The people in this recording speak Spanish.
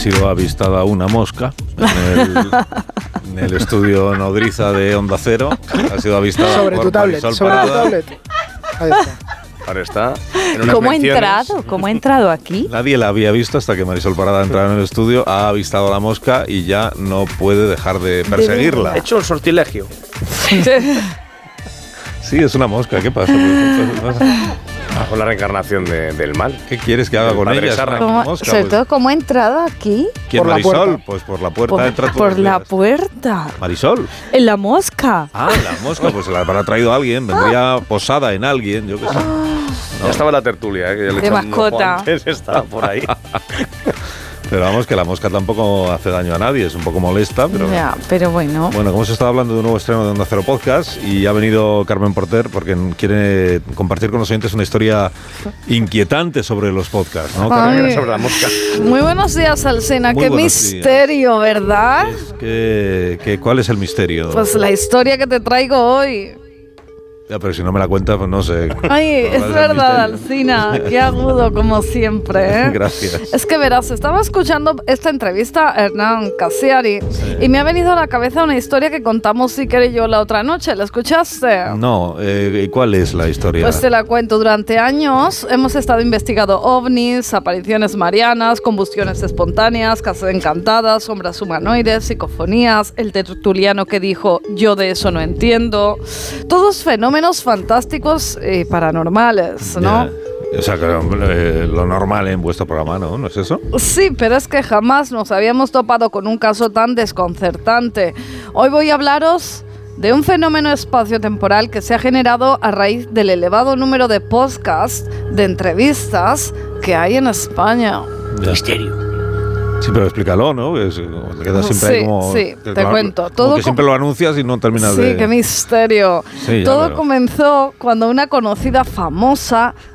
sido avistada una mosca en el estudio nodriza de Onda Cero. Ha sido avistada sobre por tu tablet, Marisol sobre tu Parada. tablet. Ahí está. Ahora está en unas ¿Cómo ha menciones. entrado? ¿Cómo ha entrado aquí? Nadie la había visto hasta que Marisol Parada ha entrado en el estudio, ha avistado la mosca y ya no puede dejar de perseguirla. Ha hecho un sortilegio. Sí, es una mosca. ¿Qué pasa? Con la reencarnación del mal. ¿Qué quieres que haga El con padre ella? Es Sarra. una ¿Cómo- mosca, sobre pues. todo, ¿cómo ha entrado aquí? ¿Quién, Por la Marisol? puerta. Pues por la puerta entra todos Por los la días. puerta. ¿Marisol? En la mosca. Ah, la mosca, pues se la habrá traído alguien, vendría posada en alguien, yo qué sé. Ya estaba en la tertulia, que ya le De echaba un ojo mascota. antes, estaba por ahí. Pero vamos, que la mosca tampoco hace daño a nadie, es un poco molesta, pero... Ya, pero bueno. Bueno, como se estaba hablando de un nuevo estreno de Onda Cero Podcast y ha venido Carmen Porter porque quiere compartir con los oyentes una historia inquietante sobre los podcasts, ¿no, Carmen? Ay. Sobre la mosca. Muy buenos días, Alsina. Muy Qué buenos misterio, ¿verdad? ¿Cuál es el misterio? Pues la historia que te traigo hoy. Ya, pero si no me la cuentas, pues no sé. Ay, ¿Cuál es el verdad, misterio? Alsina. Qué agudo, como siempre, ¿eh? Gracias. Es que verás, estaba escuchando esta entrevista a Hernán Casiari y me ha venido a la cabeza una historia que contamos Iker y yo la otra noche. ¿La escuchaste? No, ¿y cuál es la historia? Pues te la cuento. Durante años hemos estado investigando ovnis, apariciones marianas, combustiones espontáneas, casas encantadas, sombras humanoides, psicofonías, el tertuliano que dijo yo de eso no entiendo. Todos fenómenos fantásticos y paranormales, ¿no? Ya. O sea, que lo normal en vuestro programa, ¿no? ¿No es eso? Sí, pero es que jamás nos habíamos topado con un caso tan desconcertante. Hoy voy a hablaros de un fenómeno espaciotemporal que se ha generado a raíz del elevado número de podcasts, de entrevistas que hay en España. Ya. Misterio. Sí, pero explícalo, ¿no? Queda siempre ahí Sí, como... sí, que te cuento. Como Todo que siempre lo anuncias y no terminas de... Sí, qué misterio. Sí, ya, Todo pero- comenzó cuando una conocida famosa